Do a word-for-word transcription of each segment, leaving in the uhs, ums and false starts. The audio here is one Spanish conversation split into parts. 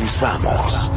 Comenzamos.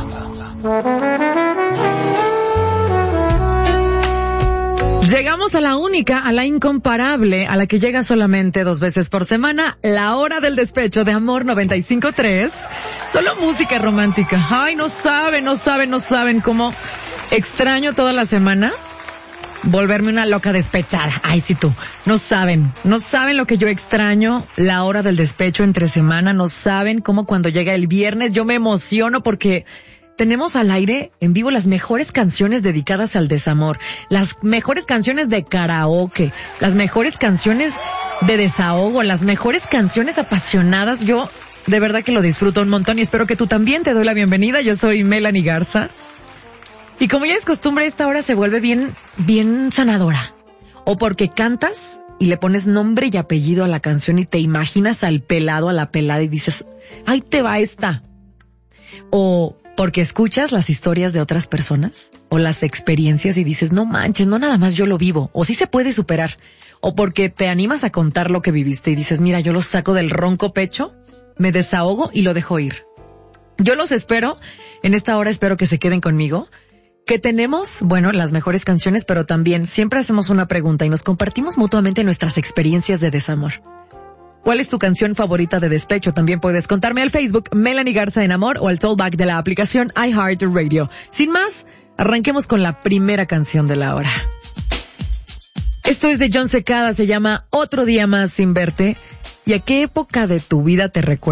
Llegamos a la única, a la incomparable, a la que llega solamente dos veces por semana, la hora del despecho de Amor noventa y cinco punto tres. Solo música romántica. Ay, no saben, no saben, no saben cómo extraño toda la semana volverme una loca despechada. Ay, sí tú. No saben, no saben lo que yo extraño, la hora del despecho entre semana. No saben cómo cuando llega el viernes yo me emociono porque tenemos al aire en vivo las mejores canciones dedicadas al desamor, las mejores canciones de karaoke, las mejores canciones de desahogo, las mejores canciones apasionadas. Yo de verdad que lo disfruto un montón y espero que tú también. Te doy la bienvenida. Yo soy Melanie Garza. Y como ya es costumbre, esta hora se vuelve bien, bien sanadora. O porque cantas y le pones nombre y apellido a la canción y te imaginas al pelado, a la pelada y dices, ¡ay, te va esta! O porque escuchas las historias de otras personas o las experiencias y dices, no manches, no nada más yo lo vivo, o sí se puede superar. O porque te animas a contar lo que viviste y dices, mira, yo lo saco del ronco pecho, me desahogo y lo dejo ir. Yo los espero, en esta hora espero que se queden conmigo, que tenemos, bueno, las mejores canciones, pero también siempre hacemos una pregunta y nos compartimos mutuamente nuestras experiencias de desamor. ¿Cuál es tu canción favorita de despecho? También puedes contarme al Facebook Melanie Garza en Amor o al tollback de la aplicación iHeartRadio. Sin más, arranquemos con la primera canción de la hora. Esto es de Jon Secada, se llama Otro Día Más Sin Verte. ¿Y a qué época de tu vida te recuerda?